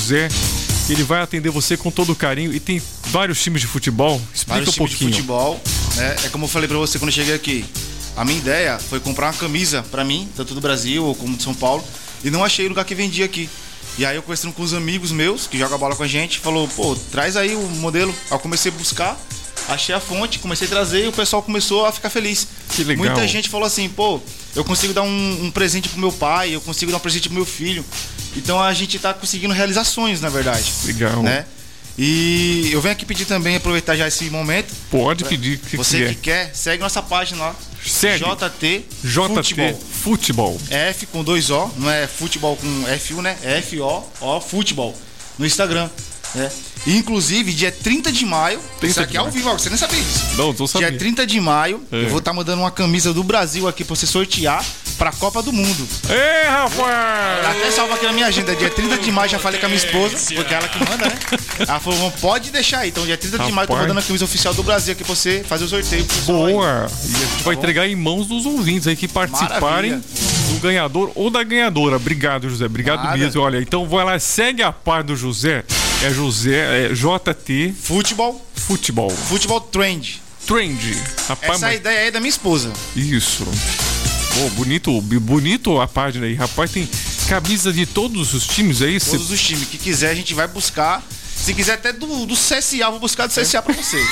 José. Ele vai atender você com todo carinho. E tem vários times de futebol. Explica vários um pouquinho. Times de futebol, né? É como eu falei pra você quando eu cheguei aqui. A minha ideia foi comprar uma camisa pra mim, tanto do Brasil ou como de São Paulo. E não achei lugar que vendia aqui. E aí eu conversando com os amigos meus que jogam bola com a gente, falou, pô, traz aí o modelo. Aí eu comecei a buscar, achei a fonte, comecei a trazer e o pessoal começou a ficar feliz. Que legal. Muita gente falou assim, pô, eu consigo dar um presente pro meu pai, eu consigo dar um presente pro meu filho. Então a gente tá conseguindo realizar sonhos, na verdade. Legal. Né? E eu venho aqui pedir também, aproveitar já esse momento. Pode pedir que você que quer, segue nossa página lá. Segue. JT Futebol. F com 2 O, não é futebol com FU, né? F-O-O, futebol. No Instagram, né? E, inclusive, dia 30 de maio, isso aqui é ao vivo, você nem sabia disso. Não, tô sabendo. Dia 30 de maio, eu vou estar mandando uma camisa do Brasil aqui pra você sortear pra Copa do Mundo. Ei, rapaz! Até salva aqui na minha agenda, dia 30 de maio, já falei com a minha esposa, porque ela que manda, né? Ela falou, pode deixar aí. Então, dia 30 de maio, eu tô mandando a camisa oficial do Brasil aqui pra você fazer o sorteio. Boa! E a gente vai entregar em mãos dos ouvintes aí que participarem. Maravilha. Do ganhador ou da ganhadora. Obrigado, José. Obrigado mesmo. Olha, então vai lá, segue a par do José. É JT Futebol Trend. Rapaz, essa é a ideia aí da minha esposa. Isso. Pô, bonito a página aí. Rapaz, tem camisa de todos os times aí? Todos os times. Que quiser, a gente vai buscar. Se quiser até do CSA, eu vou buscar do CSA pra você.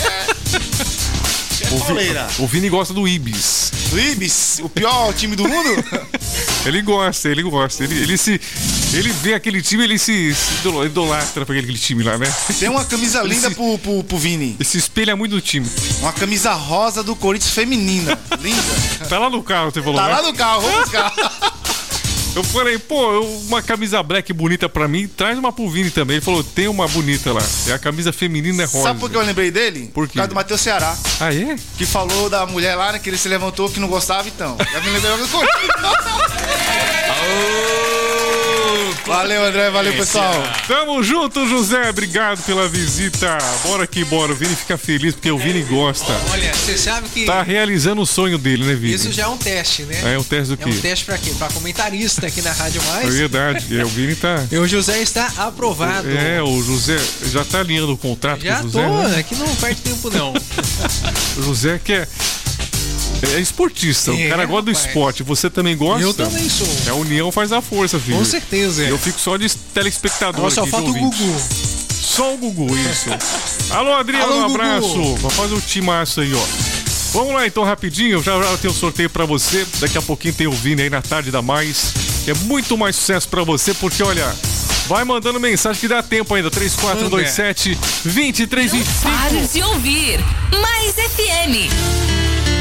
O Vini gosta do Ibis. Do Ibis? O pior time do mundo? Ele gosta. Ele vê aquele time, ele se idolatra pra aquele time lá, né? Tem uma camisa linda pro Vini. Ele se espelha muito no time. Uma camisa rosa do Corinthians feminina. Linda. Tá lá no carro, você falou, tá né? Lá no carro, vamos buscar. Eu falei, pô, uma camisa black bonita pra mim, traz uma pro Vini também. Ele falou, tem uma bonita lá. É a camisa feminina rosa. Sabe por que eu lembrei dele? Por quê? Por causa do Matheus Ceará. Ah, é? Que falou da mulher lá, né, que ele se levantou, que não gostava, então. Já me lembrei do Corinthians. Valeu, André. Valeu, pessoal. Tamo junto, José. Obrigado pela visita. Bora que bora. O Vini fica feliz porque o Vini gosta. Olha, você sabe que... Tá realizando o sonho dele, né, Vini? Isso já é um teste, né? É um teste do quê? É um teste pra quê? Pra comentarista aqui na Rádio Mais. É verdade. O Vini tá... E o José está aprovado. O José já tá alinhando o contrato já com o José. Já tô, né? aqui não perde tempo, não. O José quer... É esportista, o cara gosta do esporte. Você também gosta? Eu também sou. A união faz a força, filho. Com certeza. Eu fico só de telespectador. Agora só aqui, falta o Gugu. Só o Gugu, isso. Alô, Adriano, um abraço. Vamos fazer o timaço aí, ó. Vamos lá então, rapidinho. Já tem um sorteio pra você. Daqui a pouquinho tem o Vini aí na Tarde da Mais. É muito mais sucesso pra você, porque olha... Vai mandando mensagem que dá tempo ainda. 3427-2325. Pare de ouvir Mais FM.